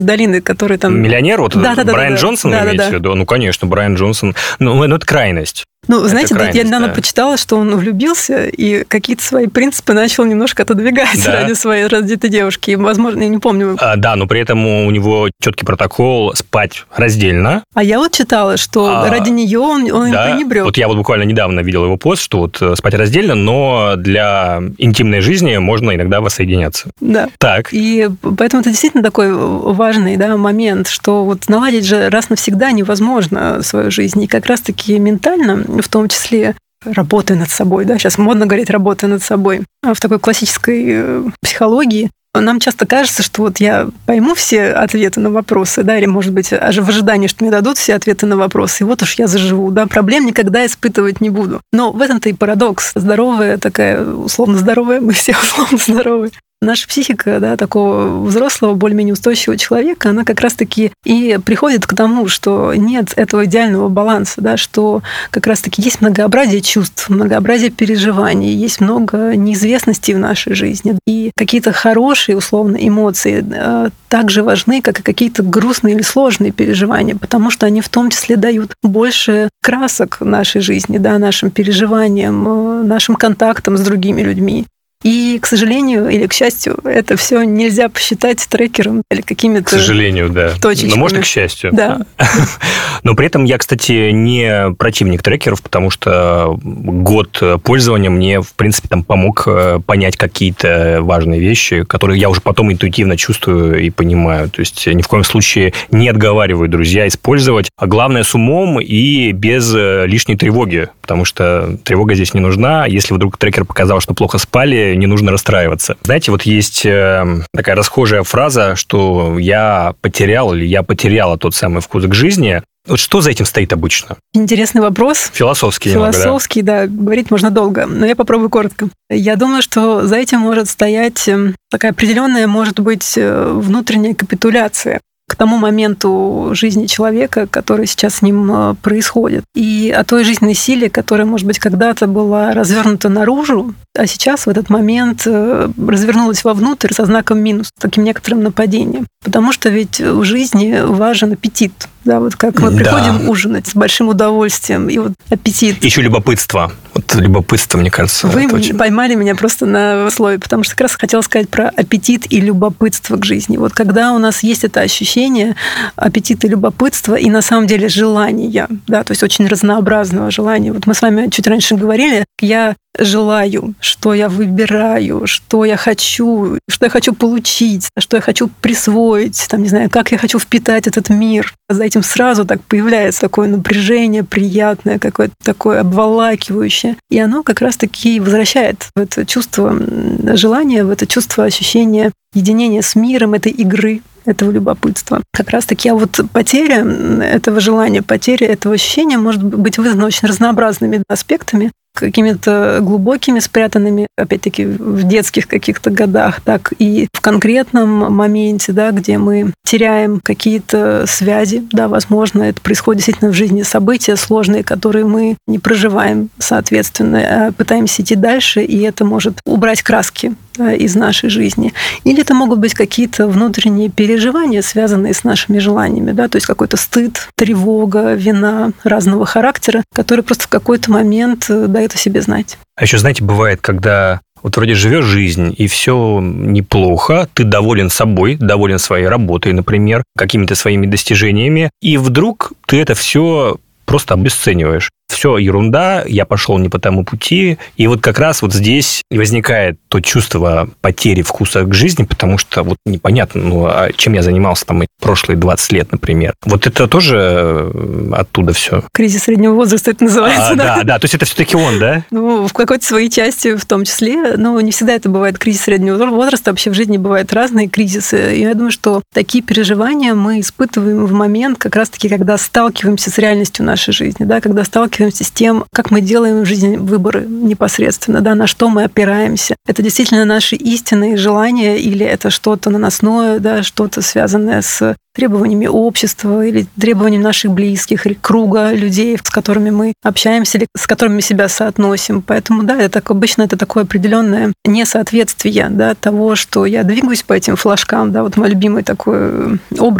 долины, который там... Миллионер? Вот Брайан Джонсон, вы имеете в виду? Ну, конечно, Брайан Джонсон. Ну, это крайность. Ну, знаете, я недавно почитала, что он влюбился и какие-то свои принципы начал немножко отодвигать ради своей раздетой девушки. И, возможно, я не помню. Да, но при этом у него четкий протокол спать раздельно. А я вот читала, что ради нее он пренебрег. Вот я вот буквально недавно видел его пост, что вот спать раздельно, но для интимной жизни можно иногда воссоединяться. Да. Так. И поэтому это действительно такой важный момент, что вот наладить же раз навсегда невозможно свою жизнь. И как раз-таки ментально, в том числе работая над собой, сейчас модно говорить «работая над собой», в такой классической психологии, нам часто кажется, что вот я пойму все ответы на вопросы, или, может быть, в ожидании, что мне дадут все ответы на вопросы, и вот уж я заживу, проблем никогда испытывать не буду. Но в этом-то и парадокс. Здоровая такая, условно здоровая, мы все условно здоровые. Наша психика, такого взрослого, более-менее устойчивого человека, она как раз-таки и приходит к тому, что нет этого идеального баланса, что как раз-таки есть многообразие чувств, многообразие переживаний, есть много неизвестностей в нашей жизни. И какие-то хорошие, условно, эмоции так же важны, как и какие-то грустные или сложные переживания, потому что они в том числе дают больше красок нашей жизни, нашим переживаниям, нашим контактам с другими людьми. И, к сожалению или к счастью, это все нельзя посчитать трекером или какими-то... К сожалению, да. Точечками. Но может и к счастью. Да. Но при этом я, кстати, не противник трекеров, потому что год пользования мне, в принципе, помог понять какие-то важные вещи, которые я уже потом интуитивно чувствую и понимаю. То есть ни в коем случае не отговариваю друзья использовать, а главное с умом и без лишней тревоги, потому что тревога здесь не нужна. Если вдруг трекер показал, что плохо спали, не нужно расстраиваться. Знаете, вот есть такая расхожая фраза, что я потерял или я потеряла тот самый вкус к жизни. Вот что за этим стоит обычно? Интересный вопрос. Философский немного, говорить можно долго, но я попробую коротко. Я думаю, что за этим может стоять такая определенная, может быть, внутренняя капитуляция к тому моменту жизни человека, который сейчас с ним происходит. И о той жизненной силе, которая, может быть, когда-то была развернута наружу, а сейчас в этот момент развернулась вовнутрь со знаком минус, таким некоторым нападением. Потому что ведь в жизни важен аппетит. Вот как мы приходим ужинать с большим удовольствием, и вот аппетит. Еще любопытство. Вот любопытство, мне кажется. Вы поймали меня просто на слове, потому что как раз хотела сказать про аппетит и любопытство к жизни. Вот когда у нас есть это ощущение аппетита и любопытства, и на самом деле желания, то есть очень разнообразного желания. Вот мы с вами чуть раньше говорили, я желаю, что я выбираю, что я хочу получить, что я хочу присвоить, не знаю, как я хочу впитать этот мир. За этим сразу так появляется такое напряжение приятное, какое-то такое обволакивающее. И оно как раз-таки возвращает в это чувство желания, в это чувство ощущения единения с миром, этой игры, этого любопытства. Как раз-таки потеря этого желания, потеря этого ощущения может быть вызвана очень разнообразными аспектами, какими-то глубокими, спрятанными, опять-таки, в детских каких-то годах, так и в конкретном моменте, где мы теряем какие-то связи, возможно, это происходит действительно в жизни события сложные, которые мы не проживаем, соответственно, а пытаемся идти дальше, и это может убрать краски из нашей жизни. Или это могут быть какие-то внутренние переживания, связанные с нашими желаниями, то есть какой-то стыд, тревога, вина разного характера, которые просто в какой-то момент дают о себе знать. А еще, знаете, бывает, когда вот вроде живешь жизнь, и все неплохо, ты доволен собой, доволен своей работой, например, какими-то своими достижениями, и вдруг ты это все просто обесцениваешь. Все ерунда, я пошел не по тому пути. И вот как раз вот здесь возникает то чувство потери вкуса к жизни, потому что вот непонятно, чем я занимался прошлые 20 лет, например. Вот это тоже оттуда все. Кризис среднего возраста это называется, да? Да, то есть это все-таки он, да? В какой-то своей части в том числе. Но не всегда это бывает кризис среднего возраста. Вообще в жизни бывают разные кризисы. И я думаю, что такие переживания мы испытываем в момент как раз-таки, когда сталкиваемся с реальностью нашей жизни, когда сталкиваемся сталкиваемся с тем, как мы делаем в жизни выборы непосредственно, да, на что мы опираемся. Это действительно наши истинные желания или это что-то наносное, да, что-то связанное с требованиями общества или требованиями наших близких, или круга людей, с которыми мы общаемся, или с которыми мы себя соотносим. Поэтому, да, обычно это такое определенное несоответствие, да, того, что я двигаюсь по этим флажкам, да, вот мой любимый такой образ